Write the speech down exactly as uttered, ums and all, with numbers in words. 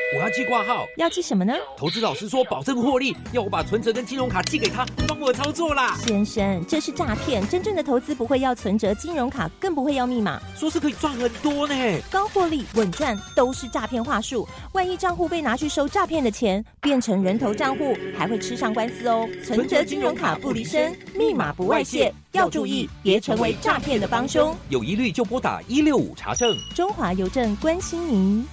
我要寄挂号。 要寄什么呢？ 投资老师说保证获利，要我把存折跟金融卡寄给他，帮我操作啦。 先生，这是诈骗，真正的投资不会要存折、金融卡，更不会要密码。 说是可以赚很多呢， 高获利、稳赚都是诈骗话术。万一账户被拿去收诈骗的钱，变成人头账户，还会吃上官司哦。存折、金融卡不离身，密码不外泄，要注意，别成为诈骗的帮凶。 有疑虑就拨打一六五查证。 中华邮政关心您。